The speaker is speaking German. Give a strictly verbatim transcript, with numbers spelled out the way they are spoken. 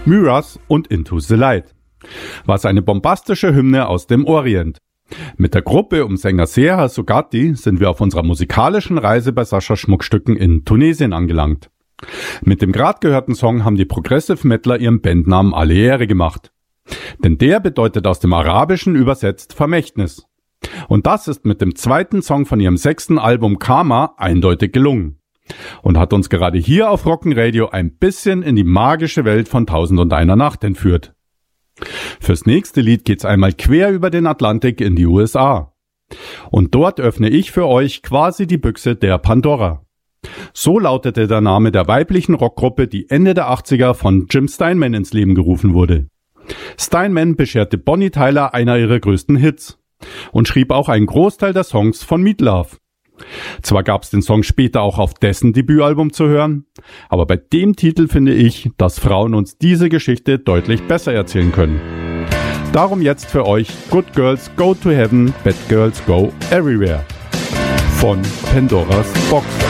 Myras und Into the Light. Was eine bombastische Hymne aus dem Orient. Mit der Gruppe um Sänger Serha Sogati sind wir auf unserer musikalischen Reise bei Sascha Schmuckstücken in Tunesien angelangt. Mit dem gerade gehörten Song haben die Progressive Metaler ihrem Bandnamen alle Ehre gemacht. Denn der bedeutet aus dem Arabischen übersetzt Vermächtnis. Und das ist mit dem zweiten Song von ihrem sechsten Album Karma eindeutig gelungen. Und hat uns gerade hier auf Rockenradio ein bisschen in die magische Welt von Tausend und einer Nacht entführt. Fürs nächste Lied geht's einmal quer über den Atlantik in die U S A. Und dort öffne ich für euch quasi die Büchse der Pandora. So lautete der Name der weiblichen Rockgruppe, die Ende der achtziger von Jim Steinman ins Leben gerufen wurde. Steinman bescherte Bonnie Tyler einer ihrer größten Hits und schrieb auch einen Großteil der Songs von Meat Love. Zwar gab's den Song später auch auf dessen Debütalbum zu hören, aber bei dem Titel finde ich, dass Frauen uns diese Geschichte deutlich besser erzählen können. Darum jetzt für euch Good Girls Go to Heaven, Bad Girls Go Everywhere von Pandoras Box.